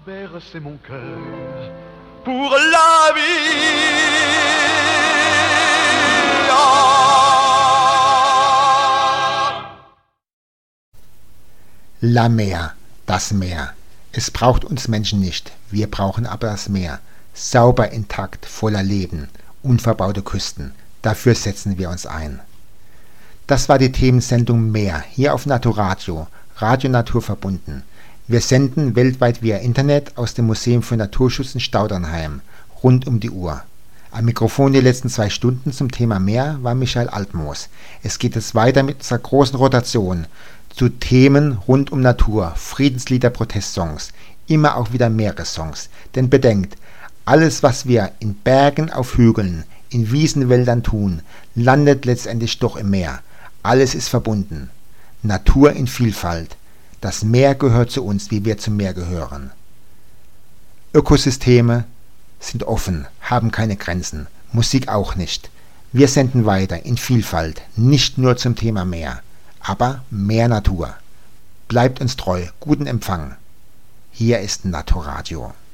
bercer mon cœur pour la vie. La Mer, das Meer. Es braucht uns Menschen nicht, wir brauchen aber das Meer. Sauber, intakt, voller Leben, unverbaute Küsten. Dafür setzen wir uns ein. Das war die Themensendung Meer, hier auf Naturadio, Radio Natur verbunden. Wir senden weltweit via Internet aus dem Museum für Naturschutz in Staudernheim, rund um die Uhr. Am Mikrofon die letzten 2 Stunden zum Thema Meer war Michael Altmoos. Es geht jetzt weiter mit unserer großen Rotation zu Themen rund um Natur, Friedenslieder, Protestsongs, immer auch wieder Meeressongs. Denn bedenkt, alles was wir in Bergen, auf Hügeln, in Wiesenwäldern tun, landet letztendlich doch im Meer. Alles ist verbunden. Natur in Vielfalt. Das Meer gehört zu uns, wie wir zum Meer gehören. Ökosysteme sind offen, haben keine Grenzen. Musik auch nicht. Wir senden weiter in Vielfalt, nicht nur zum Thema Meer, aber mehr Natur. Bleibt uns treu, guten Empfang. Hier ist Naturadio.